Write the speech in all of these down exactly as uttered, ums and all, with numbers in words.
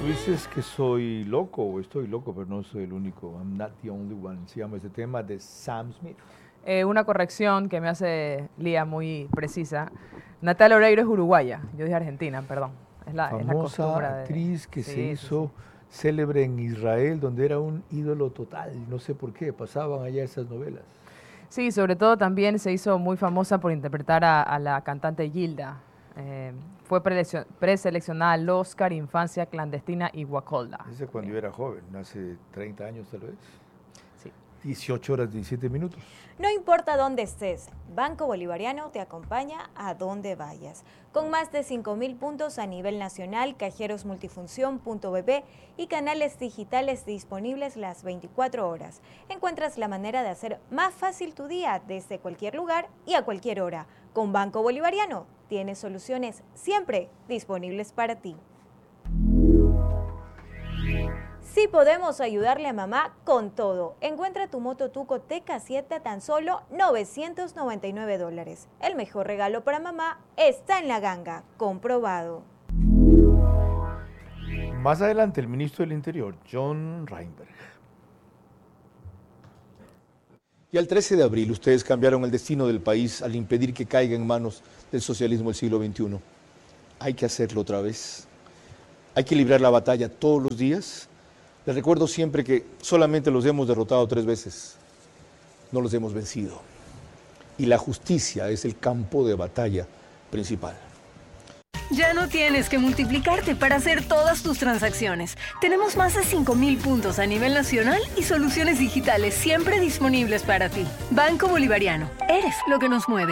dices que soy loco o estoy loco, pero no soy el único. I'm not the only one. Se llama este tema de Sam Smith. Eh, una corrección que me hace Lía muy precisa. Natalia Oreiro es uruguaya, yo dije Argentina, perdón. Es la, es la Famosa costumbre de... actriz que sí, se sí, hizo sí. célebre en Israel, donde era un ídolo total. No sé por qué, pasaban allá esas novelas. Sí, sobre todo también se hizo muy famosa por interpretar a, a la cantante Gilda. Eh, fue preseleccionada al Oscar Infancia Clandestina y Guacolda. Ese cuando yo era joven, hace treinta años tal vez. Sí. dieciocho horas, diecisiete minutos. No importa dónde estés, Banco Bolivariano te acompaña a donde vayas. Con más de cinco mil puntos a nivel nacional, cajeros multifunción punto b b y canales digitales disponibles las veinticuatro horas. Encuentras la manera de hacer más fácil tu día desde cualquier lugar y a cualquier hora. Con Banco Bolivariano tienes soluciones siempre disponibles para ti. Sí podemos ayudarle a mamá con todo. Encuentra tu Moto Tuco T K siete a tan solo novecientos noventa y nueve dólares. El mejor regalo para mamá está en la ganga, comprobado. Más adelante, el ministro del Interior, John Reinberg. Y al trece de abril ustedes cambiaron el destino del país al impedir que caiga en manos del socialismo del siglo veintiuno. Hay que hacerlo otra vez. Hay que librar la batalla todos los días. Les recuerdo siempre que solamente los hemos derrotado tres veces. No los hemos vencido. Y la justicia es el campo de batalla principal. Ya no tienes que multiplicarte para hacer todas tus transacciones. Tenemos más de cinco mil puntos a nivel nacional y soluciones digitales siempre disponibles para ti. Banco Bolivariano. Eres lo que nos mueve.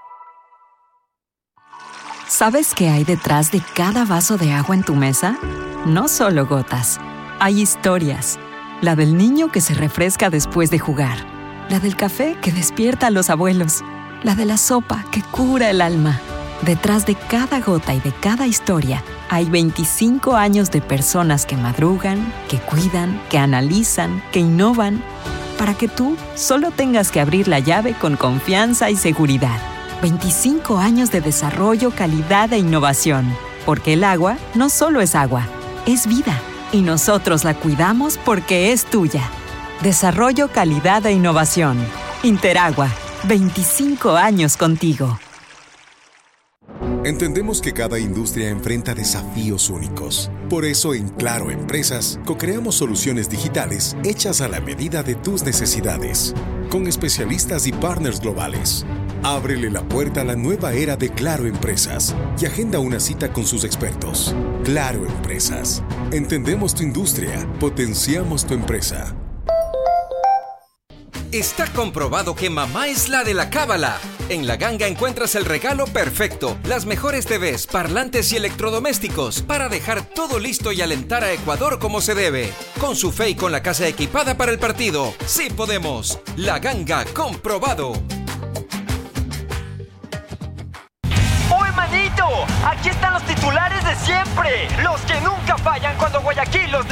¿Sabes qué hay detrás de cada vaso de agua en tu mesa? No solo gotas. Hay historias. La del niño que se refresca después de jugar. La del café que despierta a los abuelos. La de la sopa que cura el alma. Detrás de cada gota y de cada historia hay veinticinco años de personas que madrugan, que cuidan, que analizan, que innovan, para que tú solo tengas que abrir la llave con confianza y seguridad. veinticinco años de desarrollo, calidad e innovación. Porque el agua no solo es agua, es vida. Y nosotros la cuidamos porque es tuya. Desarrollo, calidad e innovación. Interagua. veinticinco años contigo. Entendemos que cada industria enfrenta desafíos únicos. Por eso en Claro Empresas co-creamos soluciones digitales hechas a la medida de tus necesidades, con especialistas y partners globales. Ábrele la puerta a la nueva era de Claro Empresas y agenda una cita con sus expertos. Claro Empresas. Entendemos tu industria, potenciamos tu empresa. Está comprobado que mamá es la de la cábala. En La Ganga encuentras el regalo perfecto, las mejores T Vs, parlantes y electrodomésticos para dejar todo listo y alentar a Ecuador como se debe. Con su fe y con la casa equipada para el partido. ¡Sí podemos! La Ganga, comprobado. ¡Uy, manito! Aquí están los titulares de siempre. Los que nunca fallan cuando Guayaquil los